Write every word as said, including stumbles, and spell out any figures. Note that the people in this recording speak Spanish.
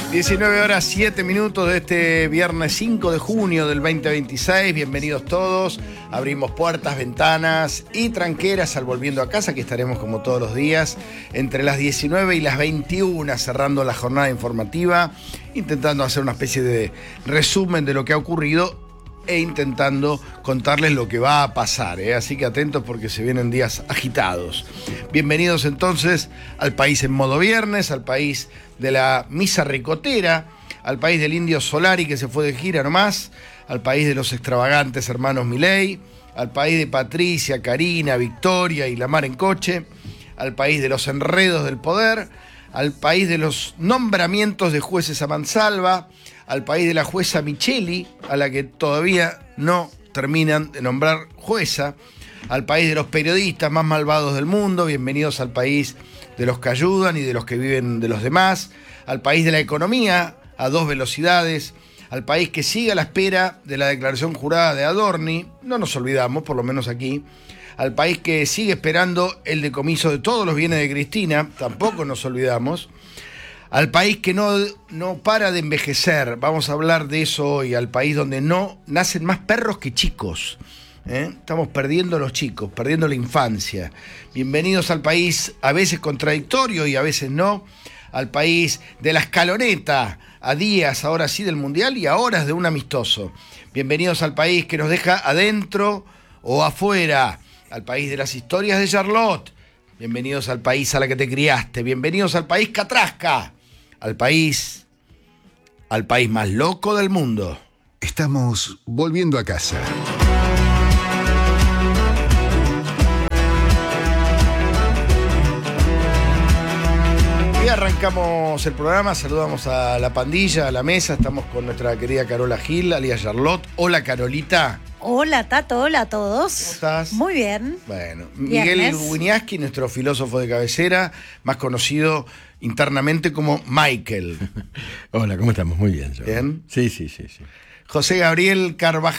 diecinueve horas siete minutos de este viernes cinco de junio del veinte veintiséis. Bienvenidos todos. Abrimos puertas, ventanas y tranqueras al Volviendo a Casa, que estaremos como todos los días entre las diecinueve y las veintiuna, cerrando la jornada informativa, intentando hacer una especie de resumen de lo que ha ocurrido e intentando contarles lo que va a pasar, ¿eh? Así que atentos porque se vienen días agitados. Bienvenidos entonces al país en modo viernes, al país de la misa ricotera, al país del Indio Solari que se fue de gira nomás, al país de los extravagantes hermanos Milei, al país de Patricia, Karina, Victoria y la mar en coche, al país de los enredos del poder, al país de los nombramientos de jueces a mansalva, al país de la jueza Micheli, a la que todavía no terminan de nombrar jueza, al país de los periodistas más malvados del mundo, bienvenidos al país de los que ayudan y de los que viven de los demás, al país de la economía a dos velocidades, al país que sigue a la espera de la declaración jurada de Adorni, no nos olvidamos, por lo menos aquí, al país que sigue esperando el decomiso de todos los bienes de Cristina, tampoco nos olvidamos, al país que no, no para de envejecer, vamos a hablar de eso hoy, al país donde no nacen más perros que chicos, ¿eh? Estamos perdiendo los chicos, perdiendo la infancia. Bienvenidos al país a veces contradictorio y a veces no, al país de la escaloneta, a días ahora sí del Mundial y a horas de un amistoso. Bienvenidos al país que nos deja adentro o afuera, al país de las historias de Charlotte. Bienvenidos al país a la que te criaste, bienvenidos al país Catrasca, al país, al país más loco del mundo. Estamos volviendo a casa. Y arrancamos el programa, saludamos a la pandilla, a la mesa, estamos con nuestra querida Carola Gil, alias Charlotte. Hola Carolita. Hola Tato, hola a todos. ¿Cómo estás? Muy bien. Bueno, Miguel Viernes. Winiaski, nuestro filósofo de cabecera, más conocido internamente como Michael. Hola, ¿cómo estamos? Muy bien. Yo. Bien. Sí, sí, sí, sí. José Gabriel Carvajal.